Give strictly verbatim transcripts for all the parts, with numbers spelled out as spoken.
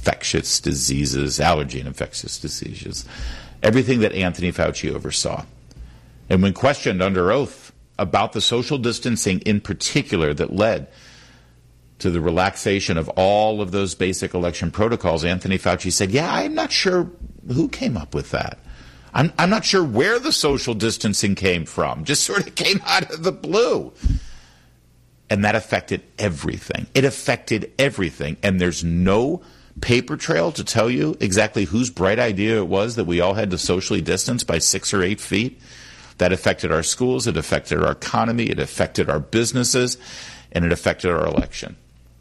infectious diseases, allergy and infectious diseases, everything that Anthony Fauci oversaw. And when questioned under oath about the social distancing in particular that led to the relaxation of all of those basic election protocols, Anthony Fauci said, yeah, I'm not sure who came up with that. I'm, I'm not sure where the social distancing came from. Just sort of came out of the blue. And that affected everything. It affected everything. And there's no paper trail to tell you exactly whose bright idea it was that we all had to socially distance by six or eight feet. That affected our schools. It affected our economy. It affected our businesses. And it affected our election.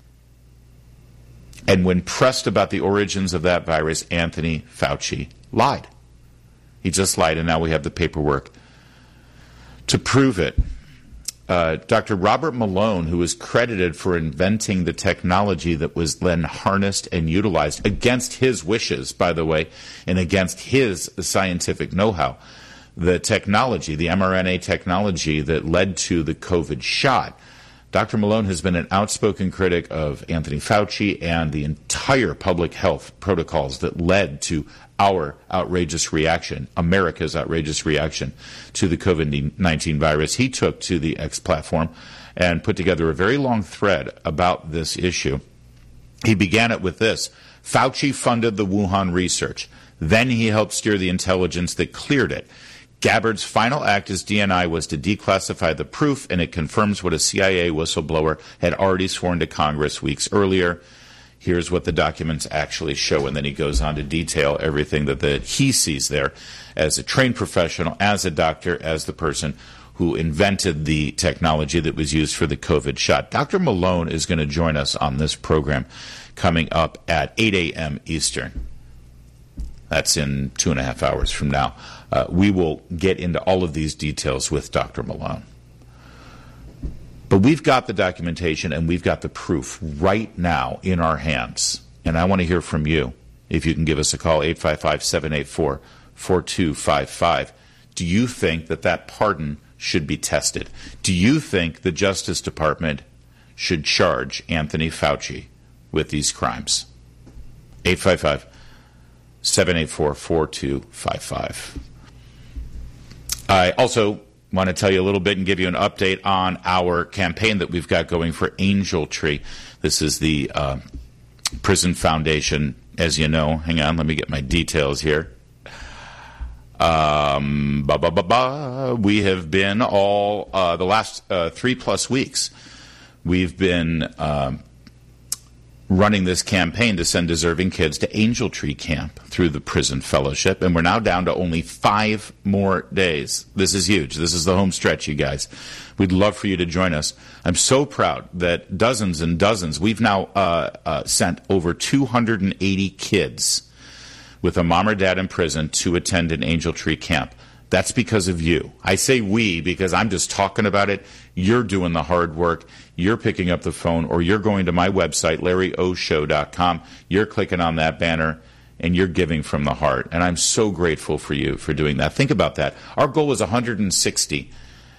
And when pressed about the origins of that virus, Anthony Fauci lied. He just lied, and now we have the paperwork to prove it. Uh, Doctor Robert Malone, who is credited for inventing the technology that was then harnessed and utilized against his wishes, by the way, and against his scientific know-how, the technology, the mRNA technology that led to the COVID shot. Doctor Malone has been an outspoken critic of Anthony Fauci and the entire public health protocols that led to our outrageous reaction, America's outrageous reaction to the COVID nineteen virus. He took to the X platform and put together a very long thread about this issue. He began it with this: Fauci funded the Wuhan research. Then he helped steer the intelligence that cleared it. Gabbard's final act as D N I was to declassify the proof, and it confirms what a C I A whistleblower had already sworn to Congress weeks earlier. Here's what the documents actually show, and then he goes on to detail everything that, that he sees there as a trained professional, as a doctor, as the person who invented the technology that was used for the COVID shot. Doctor Malone is going to join us on this program coming up at eight a.m. Eastern. That's in two and a half hours from now. Uh, we will get into all of these details with Doctor Malone. But we've got the documentation and we've got the proof right now in our hands. And I want to hear from you. If you can give us a call, eight five five, seven eight four, four two five five. Do you think that that pardon should be tested? Do you think the Justice Department should charge Anthony Fauci with these crimes? eight five five, seven eight four, four two five five. I also want to tell you a little bit and give you an update on our campaign that we've got going for Angel Tree. This is the uh, Prison Foundation, as you know. Hang on, let me get my details here. Um, ba ba ba ba. We have been all uh, the last uh, three plus weeks. We've been uh, running this campaign to send deserving kids to Angel Tree Camp through the Prison Fellowship, and we're now down to only five more days. This is huge. This is the home stretch, you guys. We'd love for you to join us. I'm so proud that dozens and dozens, we've now uh, uh, sent over two hundred eighty kids with a mom or dad in prison to attend an Angel Tree Camp. That's because of you. I say we because I'm just talking about it. You're doing the hard work. You're picking up the phone, or you're going to my website, larry o show dot com. You're clicking on that banner, and you're giving from the heart. And I'm so grateful for you for doing that. Think about that. Our goal was one hundred sixty,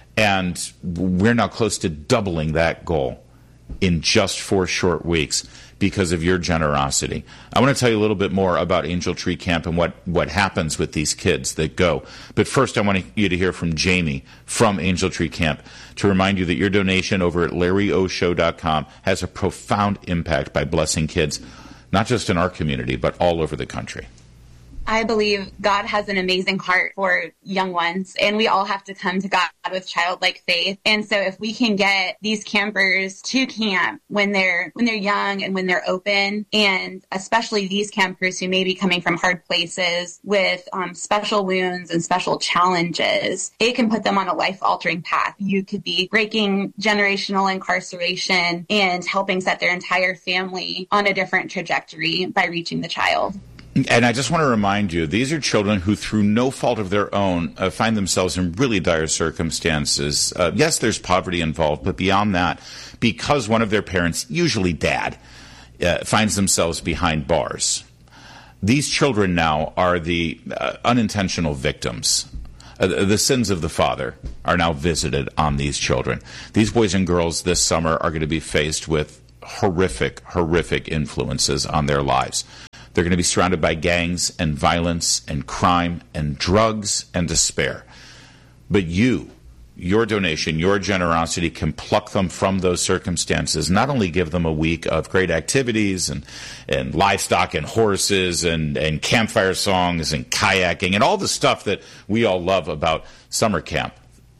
and we're now close to doubling that goal in just four short weeks because of your generosity. I want to tell you a little bit more about Angel Tree Camp and what, what happens with these kids that go. But first, I want you to hear from Jamie from Angel Tree Camp to remind you that your donation over at larry o show dot com has a profound impact by blessing kids, not just in our community, but all over the country. I believe God has an amazing heart for young ones, and we all have to come to God with childlike faith. And so if we can get these campers to camp when they're when they're young and when they're open, and especially these campers who may be coming from hard places with um, special wounds and special challenges, it can put them on a life-altering path. You could be breaking generational incarceration and helping set their entire family on a different trajectory by reaching the child. And I just want to remind you, these are children who, through no fault of their own, uh, find themselves in really dire circumstances. Uh, yes, there's poverty involved, but beyond that, because one of their parents, usually dad, uh, finds themselves behind bars, these children now are the uh, unintentional victims. Uh, the sins of the father are now visited on these children. These boys and girls this summer are going to be faced with horrific, horrific influences on their lives. They're going to be surrounded by gangs and violence and crime and drugs and despair. But you, your donation, your generosity can pluck them from those circumstances, not only give them a week of great activities and, and livestock and horses and, and campfire songs and kayaking and all the stuff that we all love about summer camp.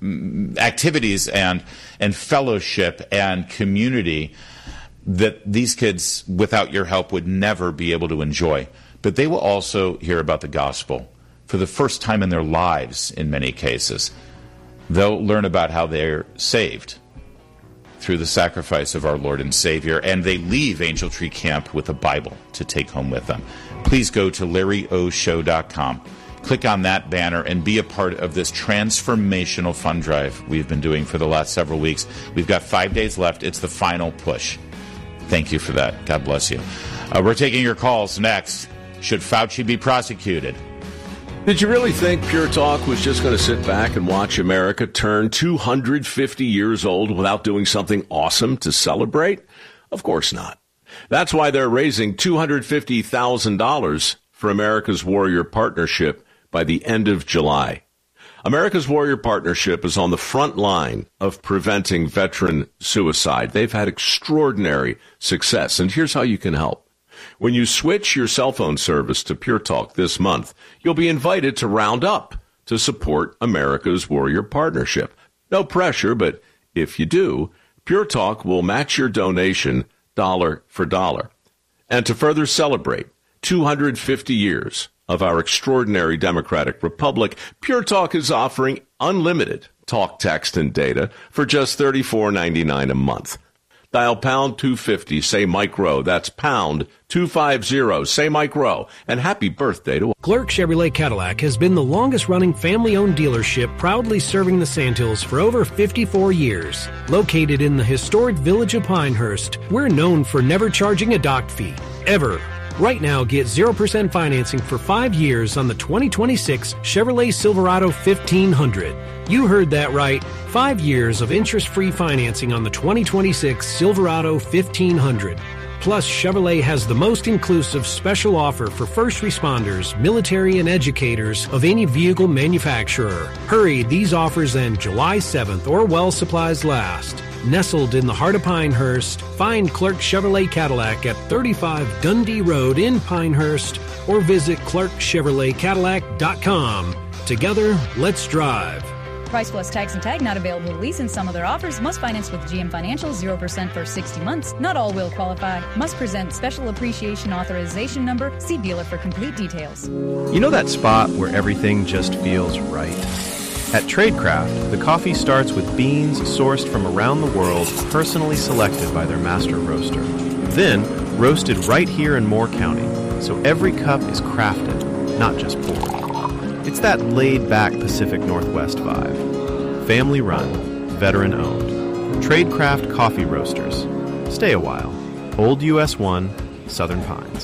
Activities and and fellowship and community that these kids, without your help, would never be able to enjoy. But they will also hear about the gospel for the first time in their lives, in many cases. They'll learn about how they're saved through the sacrifice of our Lord and Savior, and they leave Angel Tree Camp with a Bible to take home with them. Please go to larry o show dot com. Click on that banner and be a part of this transformational fund drive we've been doing for the last several weeks. We've got five days left. It's the final push. Thank you for that. God bless you. Uh, we're taking your calls next. Should Fauci be prosecuted? Did you really think Pure Talk was just going to sit back and watch America turn two hundred fifty years old without doing something awesome to celebrate? Of course not. That's why they're raising two hundred fifty thousand dollars for America's Warrior Partnership by the end of July. America's Warrior Partnership is on the front line of preventing veteran suicide. They've had extraordinary success, and here's how you can help. When you switch your cell phone service to Pure Talk this month, you'll be invited to round up to support America's Warrior Partnership. No pressure, but if you do, Pure Talk will match your donation dollar for dollar. And to further celebrate two hundred fifty years of our extraordinary democratic republic, Pure Talk is offering unlimited talk, text, and data for just thirty-four ninety-nine a month. Dial pound two fifty, say Mike Rowe. That's pound two fifty, say Mike Rowe. And happy birthday to Clark Chevrolet Cadillac has been the longest-running family-owned dealership, proudly serving the Sandhills for over fifty-four years. Located in the historic village of Pinehurst, we're known for never charging a dock fee, ever. Right now, get zero percent financing for five years on the twenty twenty-six Chevrolet Silverado fifteen hundred. You heard that right. Five years of interest-free financing on the twenty twenty-six Silverado fifteen hundred. Plus, Chevrolet has the most inclusive special offer for first responders, military, and educators of any vehicle manufacturer. Hurry, these offers end July seventh or while supplies last. Nestled in the heart of Pinehurst, find Clark Chevrolet Cadillac at thirty-five Dundee Road in Pinehurst or visit clark chevrolet cadillac dot com. Together, let's drive. Price plus tax and tag not available to lease, and some other offers. Must finance with G M Financial, zero percent for sixty months. Not all will qualify. Must present special appreciation authorization number. See dealer for complete details. You know that spot where everything just feels right? At Tradecraft, the coffee starts with beans sourced from around the world, personally selected by their master roaster. Then, roasted right here in Moore County, so every cup is crafted, not just poured. It's that laid-back Pacific Northwest vibe. Family-run, veteran-owned. Tradecraft Coffee Roasters. Stay a while. Old U S one, Southern Pines.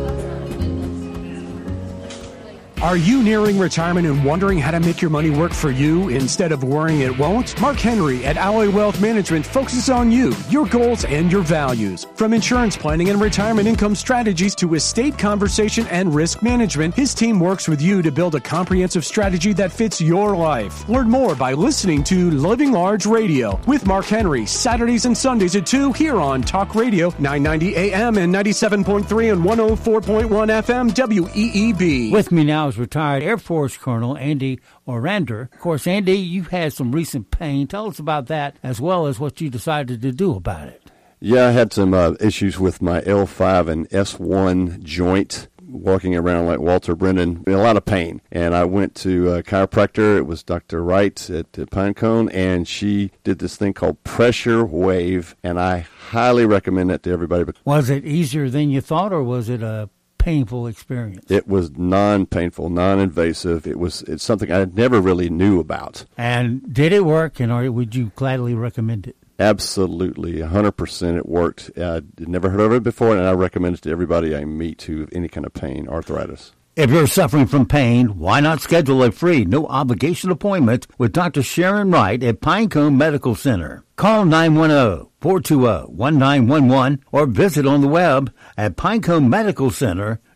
Are you nearing retirement and wondering how to make your money work for you instead of worrying it won't? Mark Henry at Alloy Wealth Management focuses on you, your goals, and your values. From insurance planning and retirement income strategies to estate conversation and risk management, his team works with you to build a comprehensive strategy that fits your life. Learn more by listening to Living Large Radio with Mark Henry, Saturdays and Sundays at two here on Talk Radio, nine ninety A M and ninety-seven point three and one oh four point one F M W E E B. With me now is retired Air Force Colonel Andy Orander. Of course, Andy, you've had some recent pain. Tell us about that as well as what you decided to do about it. Yeah, I had some uh, issues with my L five and S one joint, walking around like Walter Brennan, in a lot of pain. And I went to a chiropractor. It was Doctor Wright at, at Pinecone, and she did this thing called Pressure Wave, and I highly recommend that to everybody. Was it easier than you thought, or was it a painful experience? It was non-painful, non-invasive. It was it's something I never really knew about. And did it work, and or would you gladly recommend it? Absolutely, one hundred percent it worked. I never heard of it before, and I recommend it to everybody I meet who have any kind of pain, arthritis. If you're suffering from pain, why not schedule a free, no-obligation appointment with Doctor Sharon Wright at Pinecone Medical Center? Call nine one zero, four two zero, one nine one one or visit on the web at pinecone medical center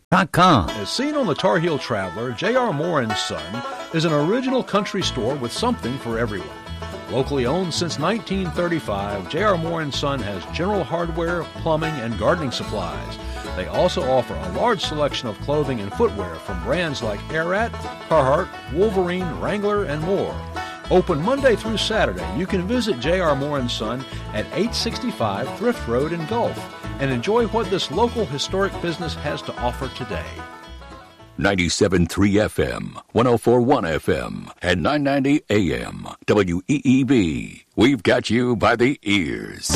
Dot com. As seen on the Tar Heel Traveler, J R. Moore and Son is an original country store with something for everyone. Locally owned since nineteen thirty-five, J R. Moore and Son has general hardware, plumbing, and gardening supplies. They also offer a large selection of clothing and footwear from brands like Arat, Carhartt, Wolverine, Wrangler, and more. Open Monday through Saturday, you can visit J R. Moore and Son at eight sixty-five Thrift Road in Gulf and enjoy what this local historic business has to offer today. ninety-seven point three F M, one oh four point one F M, and nine ninety A M. W E E B. We've got you by the ears.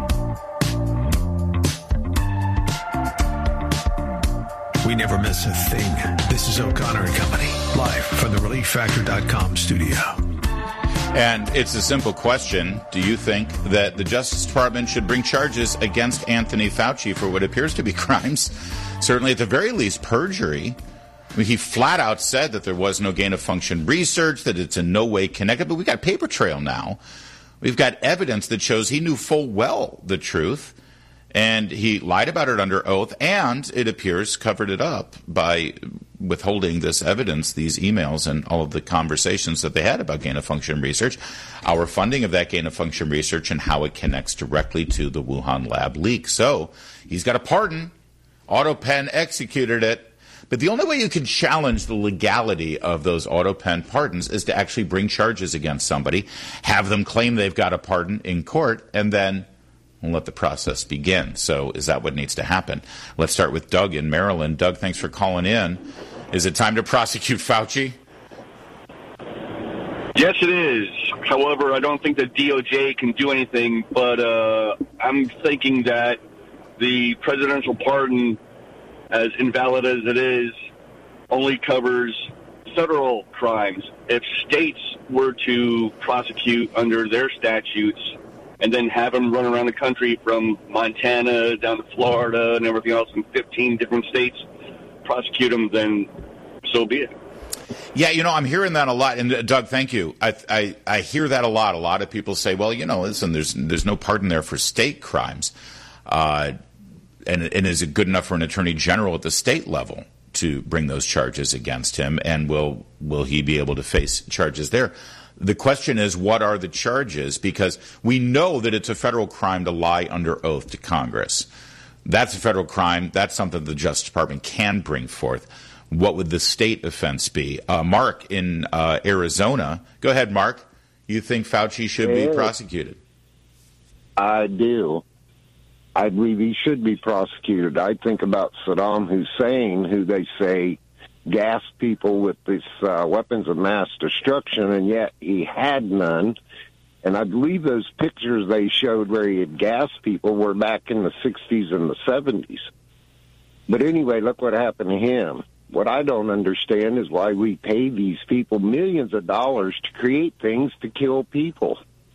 We never miss a thing. This is O'Connor and Company, live from the relief factor dot com studio. And it's a simple question. Do you think that the Justice Department should bring charges against Anthony Fauci for what appears to be crimes? Certainly, at the very least, perjury. I mean, he flat out said that there was no gain-of-function research, that it's in no way connected. But we've got paper trail now. We've got evidence that shows he knew full well the truth. And he lied about it under oath, and it appears covered it up by withholding this evidence, these emails, and all of the conversations that they had about gain-of-function research, our funding of that gain-of-function research, and how it connects directly to the Wuhan lab leak. So he's got a pardon. AutoPen executed it. But the only way you can challenge the legality of those AutoPen pardons is to actually bring charges against somebody, have them claim they've got a pardon in court, and then we'll let the process begin. So is that what needs to happen? Let's start with Doug in Maryland. Doug, thanks for calling in. Is it time to prosecute Fauci? Yes, it is. However, I don't think the D O J can do anything, but uh, I'm thinking that the presidential pardon, as invalid as it is, only covers federal crimes. If states were to prosecute under their statutes and then have them run around the country from Montana down to Florida and everything else in fifteen different states, prosecute them, then so be it. Yeah, you know, I'm hearing that a lot. And, uh, Doug, thank you. I, I I hear that a lot. A lot of people say, well, you know, listen, there's there's no pardon there for state crimes. Uh, and, and is it good enough for an attorney general at the state level to bring those charges against him? And will will he be able to face charges there? The question is, what are the charges? Because we know that it's a federal crime to lie under oath to Congress. That's a federal crime. That's something the Justice Department can bring forth. What would the state offense be? Uh, Mark in uh, Arizona. Go ahead, Mark. You think Fauci should be prosecuted? I do. I believe he should be prosecuted. I think about Saddam Hussein, who they say gassed people with these uh, weapons of mass destruction, and yet he had none. And I believe those pictures they showed where he had gassed people were back in the sixties and the seventies. But anyway, look what happened to him. What I don't understand is why we pay these people millions of dollars to create things to kill people.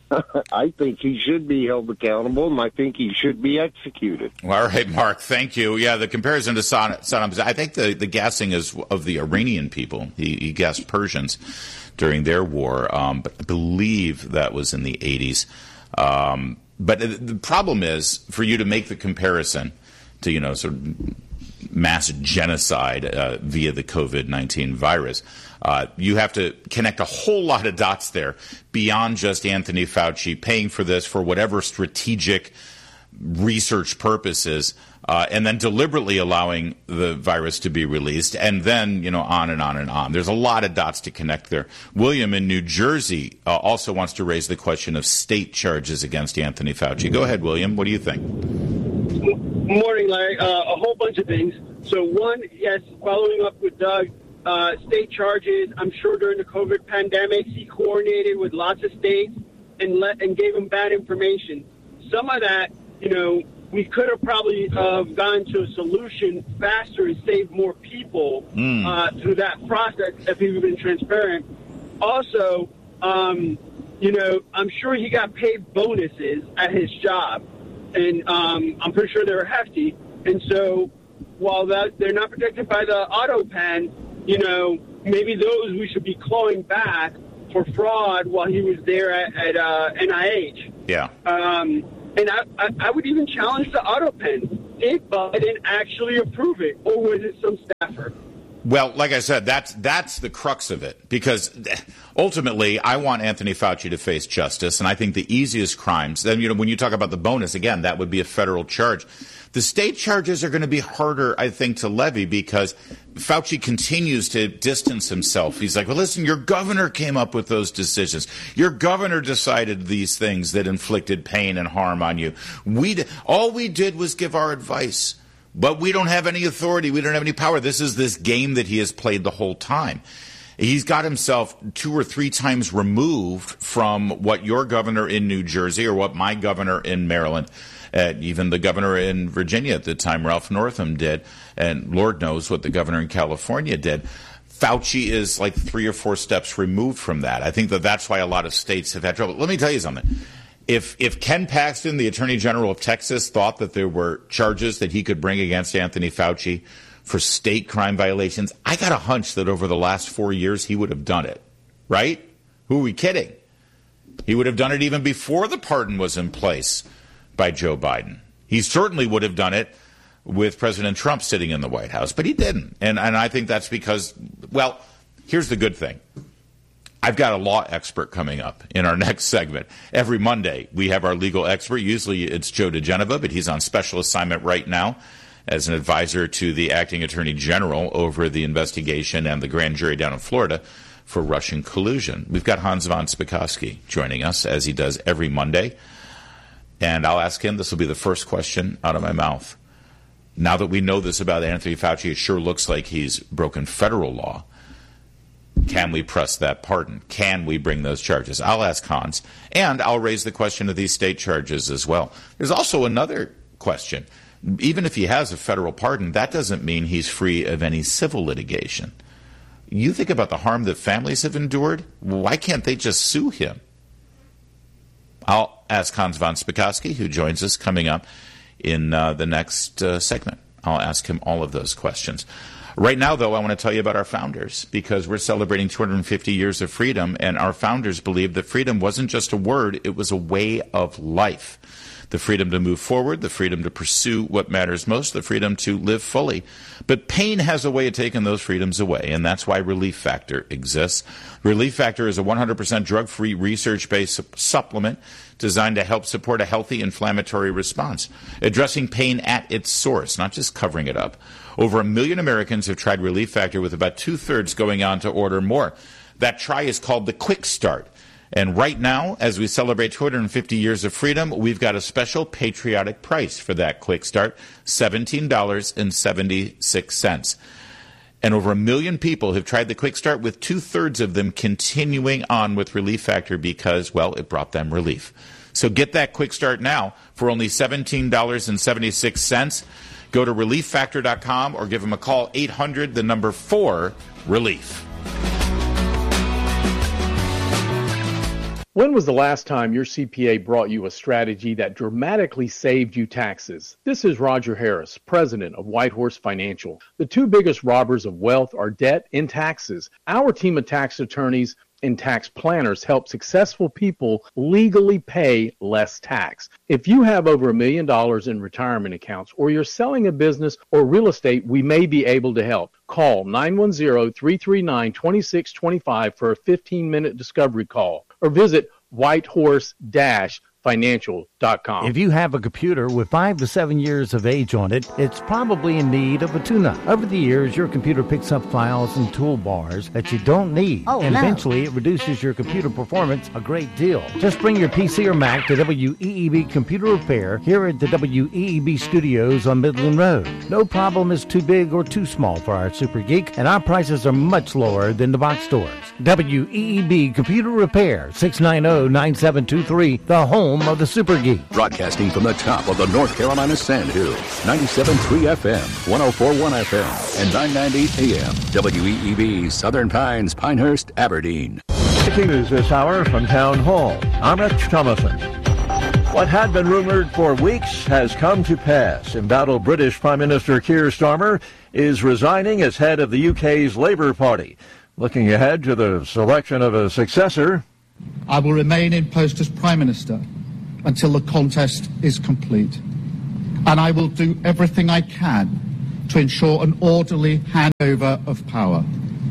I think he should be held accountable, and I think he should be executed. Well, all right, Mark, thank you. Yeah, the comparison to Saddam Hussein, I think the, the gassing is of the Iranian people. He, he gassed Persians during their war, um, but I believe that was in the eighties. Um, but the problem is, for you to make the comparison to, you know, sort of mass genocide uh, via the COVID nineteen virus, uh, you have to connect a whole lot of dots there beyond just Anthony Fauci paying for this for whatever strategic research purposes, uh, and then deliberately allowing the virus to be released, and then, you know, on and on and on. There's a lot of dots to connect there. William in New Jersey uh, also wants to raise the question of state charges against Anthony Fauci. Go ahead, William. What do you think? Morning, Larry. Uh, a whole bunch of things. So one, yes, following up with Doug, uh, state charges. I'm sure during the COVID pandemic, he coordinated with lots of states and let and gave them bad information. Some of that, you know, we could have probably uh, gone to a solution faster and saved more people mm. uh, through that process if he had been transparent. Also, um, you know, I'm sure he got paid bonuses at his job. And um, I'm pretty sure they were hefty. And so while that they're not protected by the AutoPen, you know, maybe those we should be clawing back for fraud while he was there at, at uh, N I H. Yeah. Um, And I, I, I would even challenge the auto pen. Did Biden actually approve it, or was it some staffer? Well, like I said, that's that's the crux of it, because ultimately I want Anthony Fauci to face justice, and I think the easiest crimes, then, you know, when you talk about the bonus, again, that would be a federal charge. The state charges are going to be harder, I think, to levy, because Fauci continues to distance himself. He's like, well, listen, your governor came up with those decisions. Your governor decided these things that inflicted pain and harm on you. We d- all we did was give our advice. But we don't have any authority. We don't have any power. This is this game that he has played the whole time. He's got himself two or three times removed from what your governor in New Jersey or what my governor in Maryland, uh, even the governor in Virginia at the time, Ralph Northam, did, and Lord knows what the governor in California did. Fauci is like three or four steps removed from that. I think that that's why a lot of states have had trouble. Let me tell you something. If if Ken Paxton, the Attorney General of Texas, thought that there were charges that he could bring against Anthony Fauci for state crime violations, I got a hunch that over the last four years he would have done it, right? Who are we kidding? He would have done it even before the pardon was in place by Joe Biden. He certainly would have done it with President Trump sitting in the White House, but he didn't. And, and I think that's because, well, here's the good thing. I've got a law expert coming up in our next segment. Every Monday, we have our legal expert. Usually it's Joe DeGeneva, but he's on special assignment right now as an advisor to the acting attorney general over the investigation and the grand jury down in Florida for Russian collusion. We've got Hans von Spakovsky joining us, as he does every Monday. And I'll ask him, this will be the first question out of my mouth. Now that we know this about Anthony Fauci, it sure looks like he's broken federal law. Can we press that pardon? Can we bring those charges? I'll ask Hans, and I'll raise the question of these state charges as well. There's also another question. Even if he has a federal pardon, that doesn't mean he's free of any civil litigation. You think about the harm that families have endured. Why can't they just sue him? I'll ask Hans von Spakovsky, who joins us coming up in uh, the next uh, segment. I'll ask him all of those questions. Right now, though, I want to tell you about our founders, because we're celebrating two hundred fifty years of freedom, and our founders believed that freedom wasn't just a word, it was a way of life. The freedom to move forward, the freedom to pursue what matters most, the freedom to live fully. But pain has a way of taking those freedoms away, and that's why Relief Factor exists. Relief Factor is a one hundred percent drug-free, research-based supplement designed to help support a healthy inflammatory response, addressing pain at its source, not just covering it up. Over a million Americans have tried Relief Factor, with about two-thirds going on to order more. That try is called the Quick Start. And right now, as we celebrate two hundred fifty years of freedom, we've got a special patriotic price for that Quick Start, seventeen dollars and seventy-six cents. And over a million people have tried the Quick Start, with two-thirds of them continuing on with Relief Factor because, well, it brought them relief. So get that Quick Start now for only seventeen dollars and seventy-six cents. Go to relief factor dot com or give them a call, eight hundred, the number four, relief. When was the last time your C P A brought you a strategy that dramatically saved you taxes? This is Roger Harris, president of Whitehorse Financial. The two biggest robbers of wealth are debt and taxes. Our team of tax attorneys and tax planners help successful people legally pay less tax. If you have over a million dollars in retirement accounts, or you're selling a business or real estate, we may be able to help. Call nine one zero, three three nine, two six two five for a fifteen-minute discovery call, or visit whitehorse dash financial dot com. If you have a computer with five to seven years of age on it, it's probably in need of a tune-up. Over the years, your computer picks up files and toolbars that you don't need, oh, and no. eventually it reduces your computer performance a great deal. Just bring your P C or Mac to W E E B Computer Repair here at the W E E B Studios on Midland Road. No problem is too big or too small for our Super Geek, and our prices are much lower than the box stores. W E E B Computer Repair, six nine zero, nine seven two three, the home of the Super Geek. Broadcasting from the top of the North Carolina Sandhills, ninety-seven point three F M, one oh four point one F M, and nine ninety A M, W E E B, Southern Pines, Pinehurst, Aberdeen. Breaking news this hour from Town Hall. I'm Rich Thomason. What had been rumored for weeks has come to pass. Embattled British Prime Minister Keir Starmer is resigning as head of the U K's Labour Party. Looking ahead to the selection of a successor, I will remain in post as Prime Minister until the contest is complete. And I will do everything I can to ensure an orderly handover of power.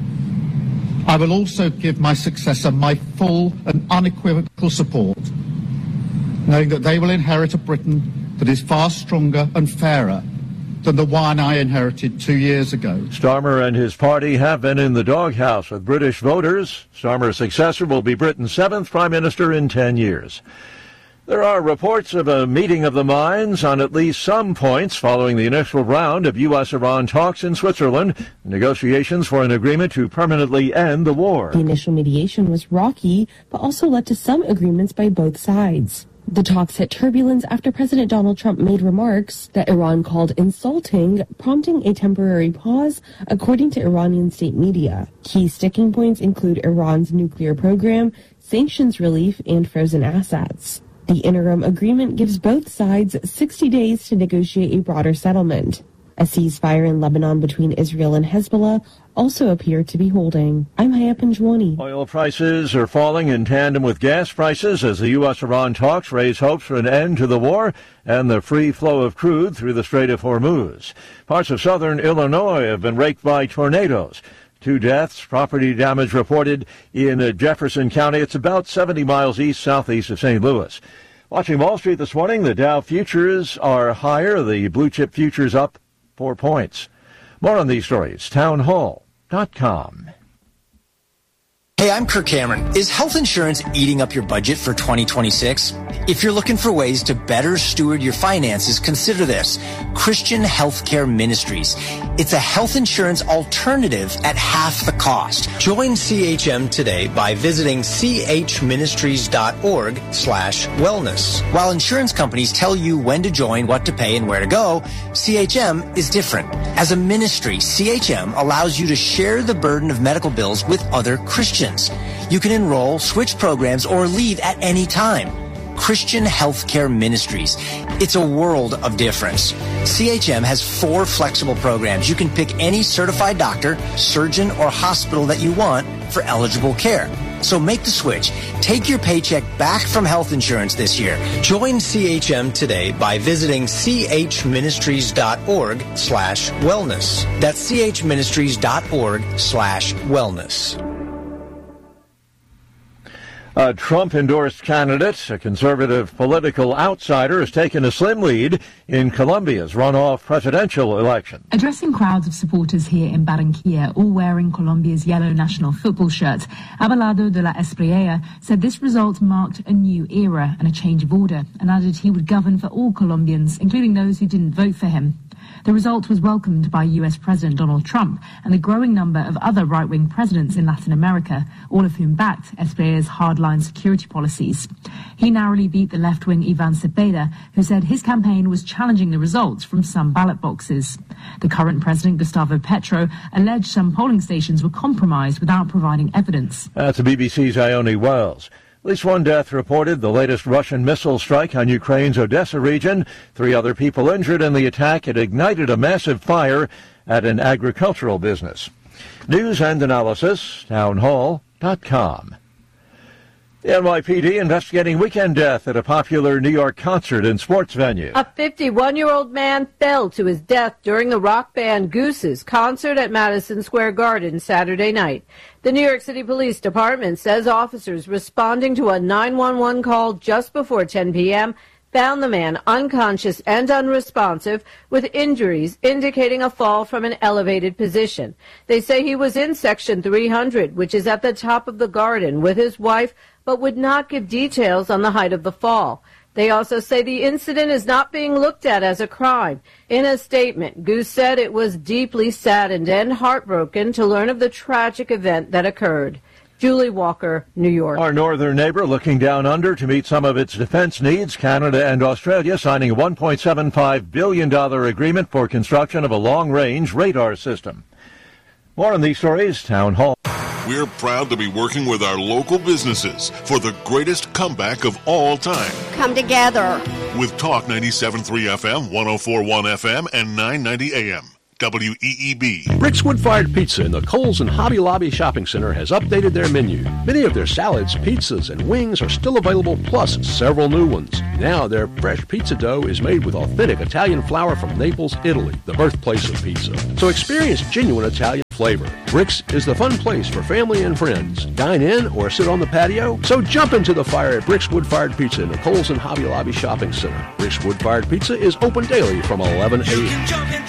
I will also give my successor my full and unequivocal support, knowing that they will inherit a Britain that is far stronger and fairer than the one I inherited two years ago. Starmer and his party have been in the doghouse with British voters. Starmer's successor will be Britain's seventh prime minister in ten years. There are reports of a meeting of the minds on at least some points following the initial round of U S Iran talks in Switzerland, negotiations for an agreement to permanently end the war. The initial mediation was rocky, but also led to some agreements by both sides. The talks hit turbulence after President Donald Trump made remarks that Iran called insulting, prompting a temporary pause, according to Iranian state media. Key sticking points include Iran's nuclear program, sanctions relief, and frozen assets. The interim agreement gives both sides sixty days to negotiate a broader settlement. A ceasefire in Lebanon between Israel and Hezbollah also appeared to be holding. I'm Haya Panjwani. Oil prices are falling in tandem with gas prices as the U S Iran talks raise hopes for an end to the war and the free flow of crude through the Strait of Hormuz. Parts of southern Illinois have been raked by tornadoes. Two deaths, property damage reported in Jefferson County. It's about seventy miles east-southeast of Saint Louis. Watching Wall Street this morning, the Dow futures are higher. The blue chip futures up four points. More on these stories, town hall dot com. Hey, I'm Kirk Cameron. Is health insurance eating up your budget for twenty twenty-six? If you're looking for ways to better steward your finances, consider this. Christian Healthcare Ministries. It's a health insurance alternative at half the cost. Join C H M today by visiting chministries.org slash wellness. While insurance companies tell you when to join, what to pay, and where to go, C H M is different. As a ministry, C H M allows you to share the burden of medical bills with other Christians. You can enroll, switch programs, or leave at any time. Christian Healthcare Ministries. It's a world of difference. C H M has four flexible programs. You can pick any certified doctor, surgeon, or hospital that you want for eligible care. So make the switch. Take your paycheck back from health insurance this year. Join C H M today by visiting chministries.org slash wellness. That's chministries.org slash wellness. A Trump-endorsed candidate, a conservative political outsider, has taken a slim lead in Colombia's runoff presidential election. Addressing crowds of supporters here in Barranquilla, all wearing Colombia's yellow national football shirts, Abelardo de la Espriella said this result marked a new era and a change of order, and added he would govern for all Colombians, including those who didn't vote for him. The result was welcomed by U S President Donald Trump and the growing number of other right-wing presidents in Latin America, all of whom backed Espriella's hardline security policies. He narrowly beat the left-wing Ivan Cepeda, who said his campaign was challenging the results from some ballot boxes. The current president, Gustavo Petro, alleged some polling stations were compromised without providing evidence. That's the B B C's Ione Wells. At least one death reported, the latest Russian missile strike on Ukraine's Odessa region. Three other people injured in the attack. It ignited a massive fire at an agricultural business. News and analysis, town hall dot com. The N Y P D investigating weekend death at a popular New York concert and sports venue. A fifty-one-year-old man fell to his death during the rock band Goose's concert at Madison Square Garden Saturday night. The New York City Police Department says officers responding to a nine one one call just before ten p.m. found the man unconscious and unresponsive with injuries indicating a fall from an elevated position. They say he was in Section three hundred, which is at the top of the garden, with his wife, but would not give details on the height of the fall. They also say the incident is not being looked at as a crime. In a statement, Goose said it was deeply saddened and heartbroken to learn of the tragic event that occurred. Julie Walker, New York. Our northern neighbor looking down under to meet some of its defense needs. Canada and Australia signing a one point seven five billion dollars agreement for construction of a long-range radar system. More on these stories, Town Hall. We're proud to be working with our local businesses for the greatest comeback of all time. Come together. With Talk ninety-seven point three F M, one oh four point one F M, and nine ninety A M. W E E B. Rick's Wood-Fired Pizza in the Kohl's and Hobby Lobby Shopping Center has updated their menu. Many of their salads, pizzas, and wings are still available, plus several new ones. Now their fresh pizza dough is made with authentic Italian flour from Naples, Italy, the birthplace of pizza. So experience genuine Italian flavor. Rick's is the fun place for family and friends. Dine in or sit on the patio? So jump into the fire at Rick's Wood-Fired Pizza in the Kohl's and Hobby Lobby Shopping Center. Rick's Wood-Fired Pizza is open daily from eleven a.m.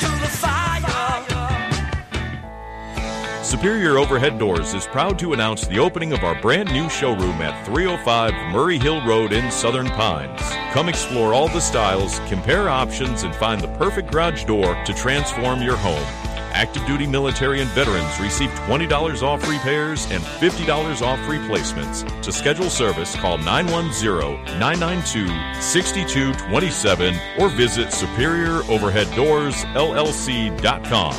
Superior Overhead Doors is proud to announce the opening of our brand new showroom at three oh five Murray Hill Road in Southern Pines. Come explore all the styles, compare options, and find the perfect garage door to transform your home. Active duty military and veterans receive twenty dollars off repairs and fifty dollars off replacements. To schedule service, call nine one zero, nine nine two, six two two seven or visit superior overhead doors L L C dot com.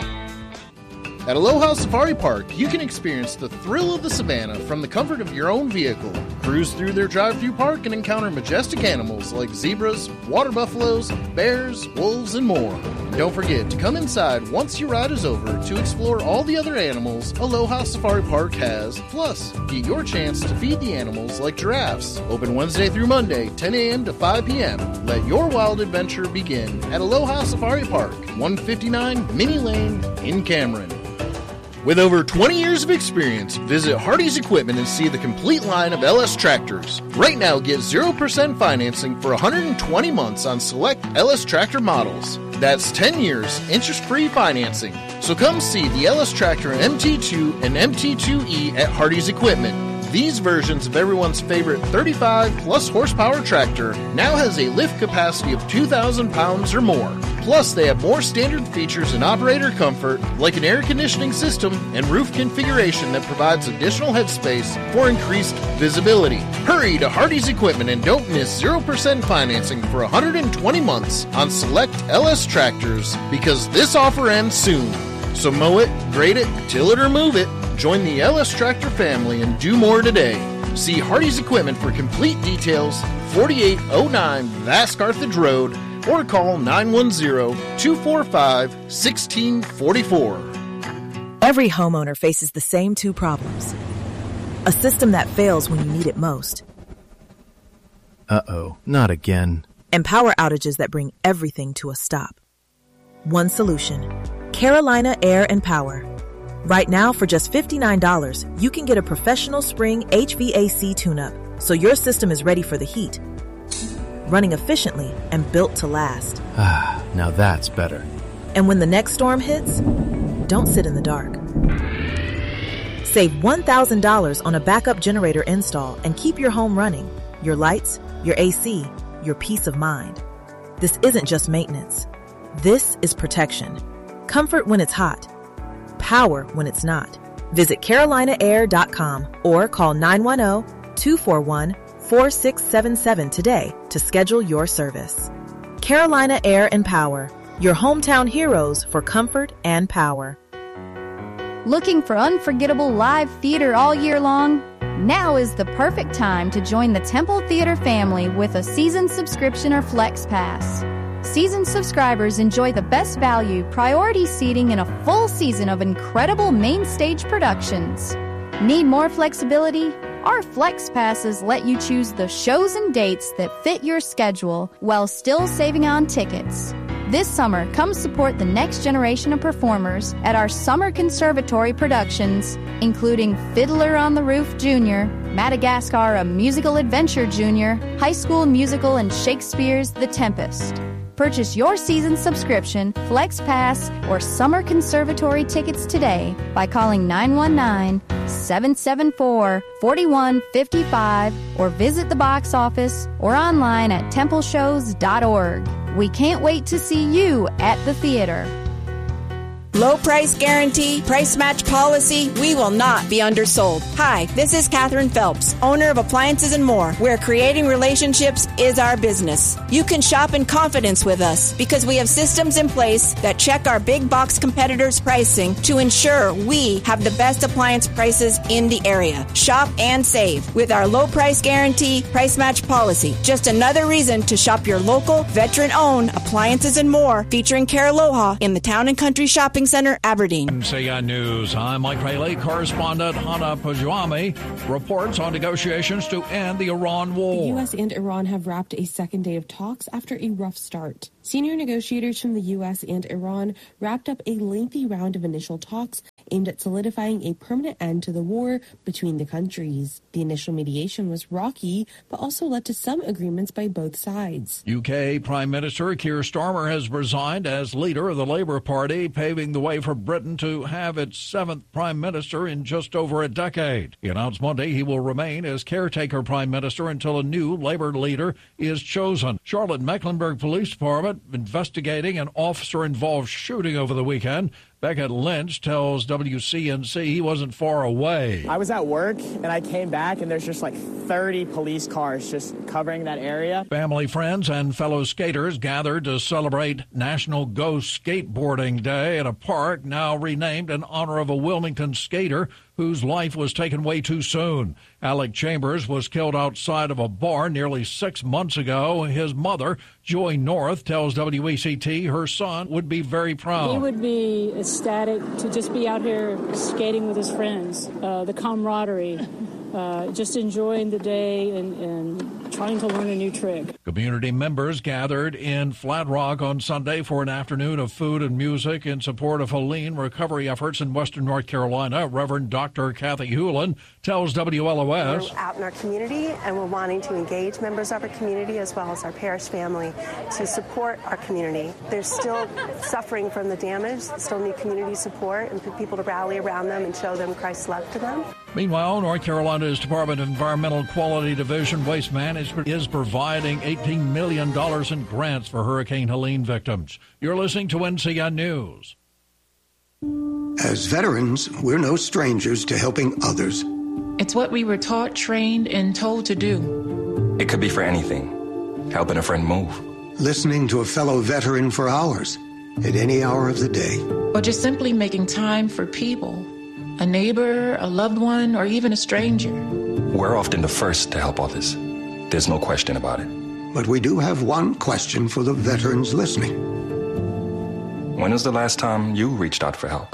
At Aloha Safari Park, you can experience the thrill of the savannah from the comfort of your own vehicle. Cruise through their drive-through park and encounter majestic animals like zebras, water buffaloes, bears, wolves, and more. And don't forget to come inside once your ride is over to explore all the other animals Aloha Safari Park has. Plus, get your chance to feed the animals like giraffes. Open Wednesday through Monday, ten a.m. to five p.m. Let your wild adventure begin at Aloha Safari Park, one fifty-nine Minnie Lane in Cameron. With over twenty years of experience, visit Hardy's Equipment and see the complete line of L S tractors. Right now, get zero percent financing for one hundred twenty months on select L S tractor models. That's ten years, interest-free financing. So come see the L S Tractor M T two and M T two E at Hardy's Equipment. These versions of everyone's favorite thirty-five plus horsepower tractor now has a lift capacity of two thousand pounds or more. Plus, they have more standard features and operator comfort, like an air conditioning system and roof configuration that provides additional headspace for increased visibility. Hurry to Hardy's Equipment and don't miss zero percent financing for one hundred twenty months on select L S tractors, because this offer ends soon. So mow it, grade it, till it or move it. Join the L S Tractor family and do more today. See Hardy's Equipment for complete details, forty-eight oh nine Vast Carthage Road, or call nine one zero, two four five, one six four four. Every homeowner faces the same two problems. A system that fails when you need it most. Uh-oh, not again. And power outages that bring everything to a stop. One solution. Carolina Air and Power. Right now, for just fifty-nine dollars, you can get a professional spring H V A C tune-up, so your system is ready for the heat, running efficiently and built to last. Ah, now that's better. And when the next storm hits, don't sit in the dark. Save one thousand dollars on a backup generator install and keep your home running, your lights, your A C, your peace of mind. This isn't just maintenance. This is protection. Comfort when it's hot. Power when it's not. Visit carolina air dot com or call nine one zero, two four one, four six seven seven today to schedule your service. Carolina Air and Power, your hometown heroes for comfort and power. Looking for unforgettable live theater all year long? Now is the perfect time to join the Temple Theater family with a season subscription or Flex Pass. Season subscribers enjoy the best value, priority seating, and a full season of incredible main stage productions. Need more flexibility? Our Flex Passes let you choose the shows and dates that fit your schedule while still saving on tickets. This summer, come support the next generation of performers at our Summer Conservatory productions, including Fiddler on the Roof Junior, Madagascar, A Musical Adventure Junior, High School Musical, and Shakespeare's The Tempest. Purchase your season subscription, Flex Pass, or Summer Conservatory tickets today by calling nine one nine, seven seven four, four one five five or visit the box office or online at temple shows dot org. We can't wait to see you at the theater. Low price guarantee, price match policy, we will not be undersold. Hi, this is Catherine Phelps, owner of Appliances and More, where creating relationships is our business. You can shop in confidence with us because we have systems in place that check our big box competitors' pricing to ensure we have the best appliance prices in the area. Shop and save with our low price guarantee, price match policy. Just another reason to shop your local, veteran-owned Appliances and More, featuring Care Aloha in the Town and Country Shopping Center, Aberdeen. N C I News. I'm Mike Rayleigh. Correspondent Hana Pujwami reports on negotiations to end the Iran war. The U S and Iran have wrapped a second day of talks after a rough start. Senior negotiators from the U S and Iran wrapped up a lengthy round of initial talks aimed at solidifying a permanent end to the war between the countries. The initial mediation was rocky, but also led to some agreements by both sides. U K Prime Minister Keir Starmer has resigned as leader of the Labour Party, paving the way for Britain to have its seventh Prime Minister in just over a decade. He announced Monday he will remain as caretaker Prime Minister until a new Labour leader is chosen. Charlotte Mecklenburg Police Department investigating an officer-involved shooting over the weekend. Beckett Lynch tells W C N C he wasn't far away. I was at work, and I came back, and there's just like thirty police cars just covering that area. Family, friends, and fellow skaters gathered to celebrate National Go Skateboarding Day at a park now renamed in honor of a Wilmington skater whose life was taken way too soon. Alec Chambers was killed outside of a bar nearly six months ago. His mother, Joy North, tells W E C T her son would be very proud. He would be ecstatic to just be out here skating with his friends, uh, the camaraderie, uh, just enjoying the day and, and trying to learn a new trick. Community members gathered in Flat Rock on Sunday for an afternoon of food and music in support of Helene recovery efforts in western North Carolina. Reverend Doctor Kathy Hewlin tells W L O S. We're out in our community, and we're wanting to engage members of our community as well as our parish family to support our community. They're still suffering from the damage, still need community support and for people to rally around them and show them Christ's love to them. Meanwhile, North Carolina's Department of Environmental Quality Division Waste Management is providing eighteen million dollars in grants for Hurricane Helene victims. You're listening to N C I News. As veterans, we're no strangers to helping others. It's what we were taught, trained, and told to do. It could be for anything. Helping a friend move. Listening to a fellow veteran for hours, at any hour of the day. Or just simply making time for people. A neighbor, a loved one, or even a stranger. We're often the first to help others. There's no question about it. But we do have one question for the veterans listening. When was the last time you reached out for help?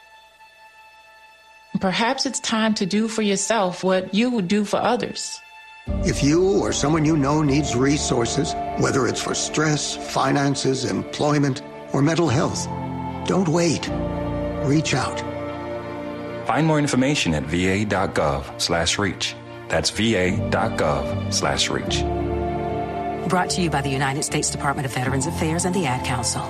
Perhaps it's time to do for yourself what you would do for others. If you or someone you know needs resources, whether it's for stress, finances, employment, or mental health, don't wait. Reach out. Find more information at va.gov slash reach. That's va.gov slash reach. Brought to you by the United States Department of Veterans Affairs and the Ad Council.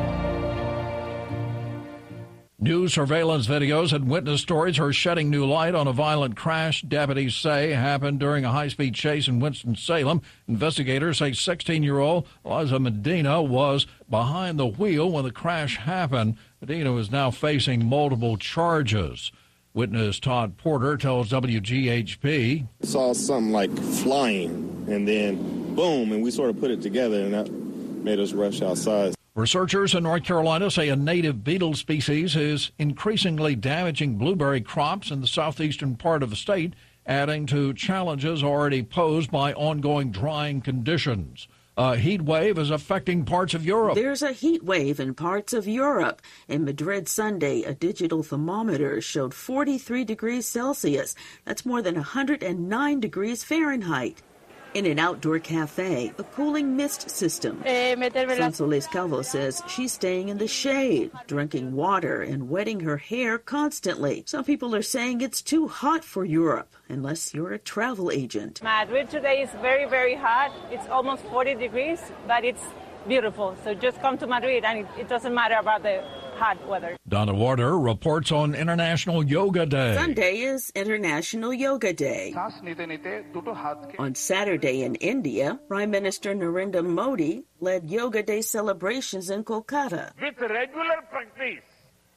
New surveillance videos and witness stories are shedding new light on a violent crash deputies say happened during a high-speed chase in Winston-Salem. Investigators say sixteen-year-old Liza Medina was behind the wheel when the crash happened. Medina is now facing multiple charges. Witness Todd Porter tells W G H P. Saw something like flying, and then boom, and we sort of put it together, and that made us rush outside. Researchers in North Carolina say a native beetle species is increasingly damaging blueberry crops in the southeastern part of the state, adding to challenges already posed by ongoing drying conditions. A heat wave is affecting parts of Europe. There's a heat wave in parts of Europe. In Madrid Sunday, a digital thermometer showed forty-three degrees Celsius. That's more than one hundred nine degrees Fahrenheit. In an outdoor cafe, a cooling mist system. Sonsoles Calvo says she's staying in the shade, drinking water and wetting her hair constantly. Some people are saying it's too hot for Europe, unless you're a travel agent. Madrid today is very, very hot. It's almost forty degrees, but it's beautiful. So just come to Madrid, and it, it doesn't matter about the hot weather. Donna Warder reports on International Yoga Day. Sunday is International Yoga Day. On Saturday in India, Prime Minister Narendra Modi led Yoga Day celebrations in Kolkata. With regular practice,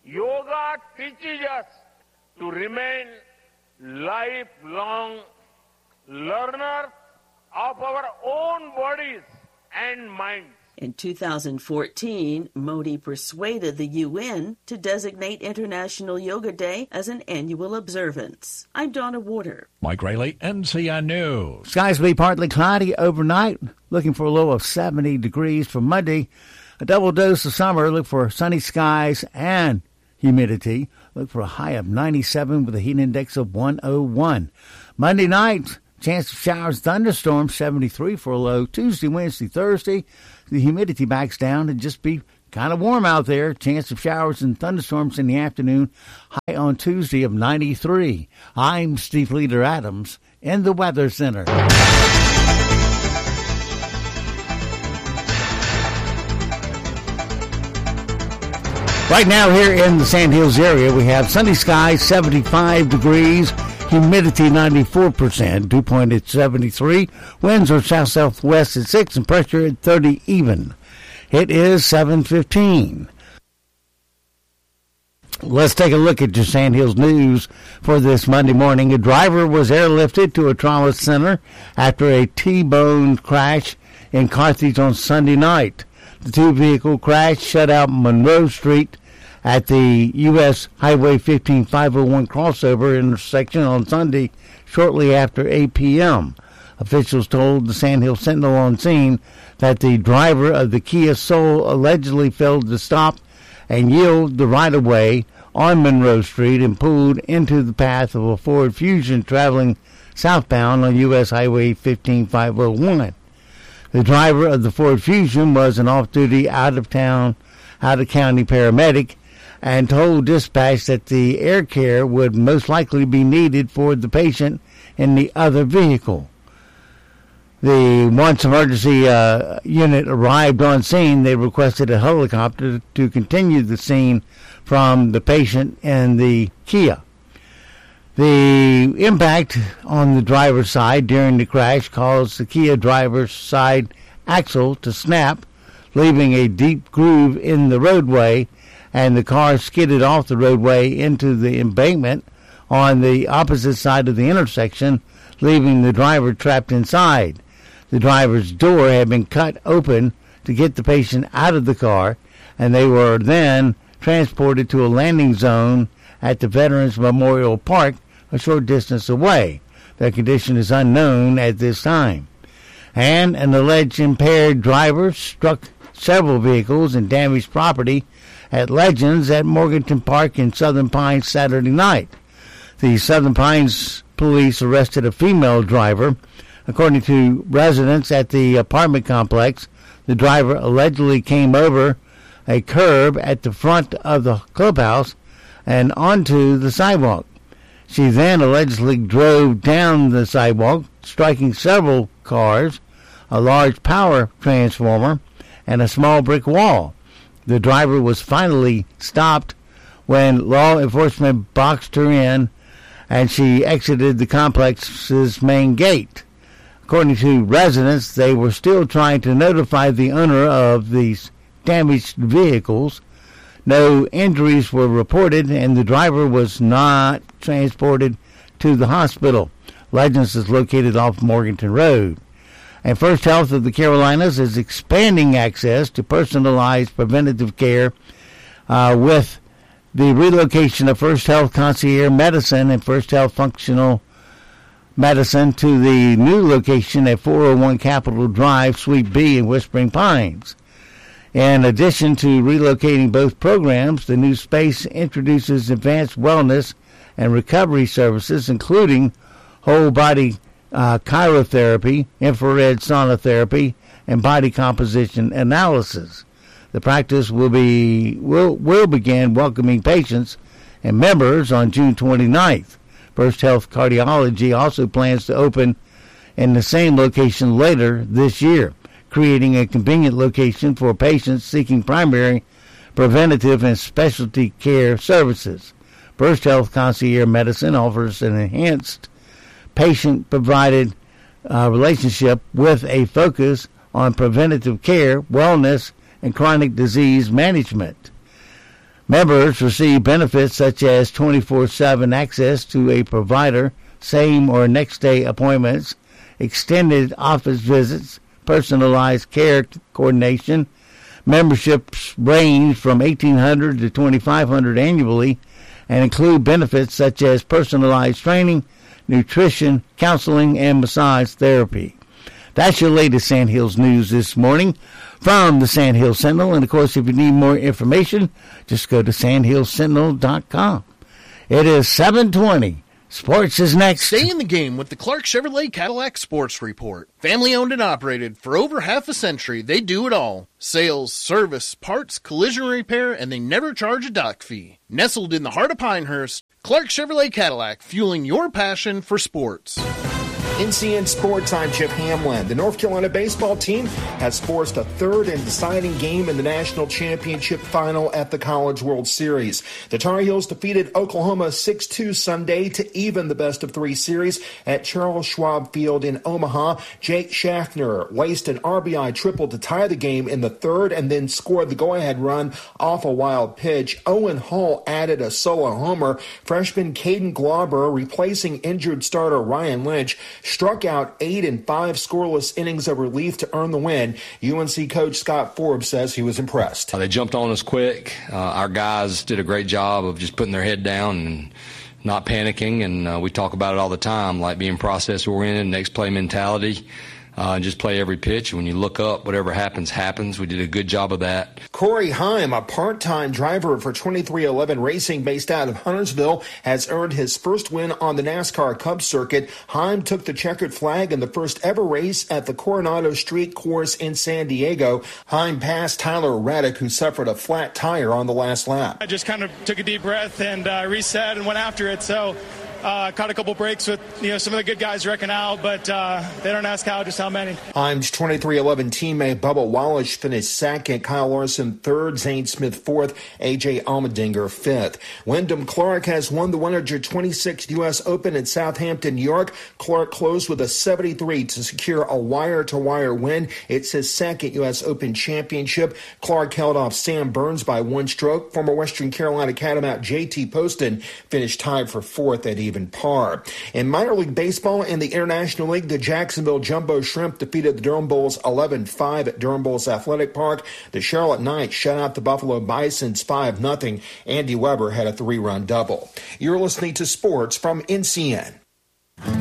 Yoga teaches us to remain lifelong learners of our own bodies and minds. In two thousand fourteen, Modi persuaded the U N to designate International Yoga Day as an annual observance. I'm Donna Warder. Mike Rayleigh, N C N News. Skies will be partly cloudy overnight, looking for a low of seventy degrees for Monday. A double dose of summer, look for sunny skies and humidity. Look for a high of ninety-seven with a heat index of one oh one. Monday night, chance of showers, thunderstorms, seventy-three for a low. Tuesday, Wednesday, Thursday, the humidity backs down and just be kind of warm out there. Chance of showers and thunderstorms in the afternoon. High on Tuesday of ninety-three. I'm Steve Leader Adams in the Weather Center. Right now here in the Sand Hills area, we have sunny skies, seventy-five degrees, humidity ninety-four percent, dew point at seventy-three, winds are south-southwest at six, and pressure at thirty even. It is seven fifteen. Let's take a look at your Sand Hills news for this Monday morning. A driver was airlifted to a trauma center after a T-bone crash in Carthage on Sunday night. The two-vehicle crash shut out Monroe Street at the U S Highway fifteen five oh one crossover intersection on Sunday shortly after eight p.m. Officials told the Sand Hill Sentinel on scene that the driver of the Kia Soul allegedly failed to stop and yield the right-of-way on Monroe Street and pulled into the path of a Ford Fusion traveling southbound on U S Highway fifteen five oh one. The driver of the Ford Fusion was an off-duty, out-of-town, out-of-county paramedic and told dispatch that the air care would most likely be needed for the patient in the other vehicle. The once emergency uh, unit arrived on scene, they requested a helicopter to continue the scene from the patient and the Kia. The impact on the driver's side during the crash caused the Kia driver's side axle to snap, leaving a deep groove in the roadway, and the car skidded off the roadway into the embankment on the opposite side of the intersection, leaving the driver trapped inside. The driver's door had been cut open to get the patient out of the car, and they were then transported to a landing zone at the Veterans Memorial Park a short distance away. Their condition is unknown at this time. And an alleged impaired driver struck several vehicles and damaged property at Legends at Morganton Park in Southern Pines Saturday night. The Southern Pines police arrested a female driver. According to residents at the apartment complex, the driver allegedly came over a curb at the front of the clubhouse and onto the sidewalk. She then allegedly drove down the sidewalk, striking several cars, a large power transformer, and a small brick wall. The driver was finally stopped when law enforcement boxed her in and she exited the complex's main gate. According to residents, they were still trying to notify the owner of these damaged vehicles. No injuries were reported, and the driver was not transported to the hospital. Legends is located off Morganton Road. And First Health of the Carolinas is expanding access to personalized preventative care uh, with the relocation of First Health Concierge Medicine and First Health Functional Medicine to the new location at four oh one Capitol Drive, Suite B in Whispering Pines. In addition to relocating both programs, the new space introduces advanced wellness and recovery services, including whole-body uh, chirotherapy, infrared sonotherapy, and body composition analysis. The practice will be will will begin welcoming patients and members on June twenty-ninth. First Health Cardiology also plans to open in the same location later this year, creating a convenient location for patients seeking primary, preventative, and specialty care services. First Health Concierge Medicine offers an enhanced patient-provided uh, relationship with a focus on preventative care, wellness, and chronic disease management. Members receive benefits such as twenty-four seven access to a provider, same or next day appointments, extended office visits, personalized care coordination. Memberships range from eighteen hundred dollars to twenty-five hundred dollars annually and include benefits such as personalized training, nutrition, counseling, and massage therapy. That's your latest Sandhills news this morning from the Sandhills Sentinel. And, of course, if you need more information, just go to sandhills sentinel dot com. It is seven twenty. Sports is next. Stay in the game with the Clark Chevrolet Cadillac Sports Report. Family owned and operated for over half a century, they do it all. Sales, service, parts, collision repair, and they never charge a dock fee. Nestled in the heart of Pinehurst, Clark Chevrolet Cadillac, fueling your passion for sports. N C N Sports, I'm Chip Hamlin. The North Carolina baseball team has forced a third and deciding game in the national championship final at the College World Series. The Tar Heels defeated Oklahoma six two Sunday to even the best of three series at Charles Schwab Field in Omaha. Jake Schaffner laced an R B I triple to tie the game in the third and then scored the go-ahead run off a wild pitch. Owen Hall added a solo homer. Freshman Caden Glauber, replacing injured starter Ryan Lynch, struck out eight and five scoreless innings of relief to earn the win. U N C coach Scott Forbes says he was impressed. Uh, they jumped on us quick. Uh, our guys did a great job of just putting their head down and not panicking, and uh, we talk about it all the time, like being process-oriented, next play mentality. Uh, and just play every pitch. When you look up, whatever happens, happens. We did a good job of that. Corey Heim, a part-time driver for twenty-three eleven Racing based out of Huntersville, has earned his first win on the NASCAR Cup circuit. Heim took the checkered flag in the first ever race at the Coronado Street Course in San Diego. Heim passed Tyler Reddick, who suffered a flat tire on the last lap. I just kind of took a deep breath and uh, reset and went after it. So Uh, caught a couple breaks with, you know, some of the good guys wrecking out, but uh, they don't ask how, just how many. Heim's twenty-three eleven teammate Bubba Wallace finished second, Kyle Larson third, Zane Smith fourth, A J Allmendinger fifth. Wyndham Clark has won the Winter twenty-sixth U S Open in Southampton, New York. Clark closed with a seventy-three to secure a wire-to-wire win. It's his second U S Open championship. Clark held off Sam Burns by one stroke. Former Western Carolina Catamount J T Poston finished tied for fourth at even par. In minor league baseball in the International League, the Jacksonville Jumbo Shrimp defeated the Durham Bulls eleven five at Durham Bulls Athletic Park. The Charlotte Knights shut out the Buffalo Bisons five nothing. Andy Weber had a three-run double. You're listening to Sports from N C N.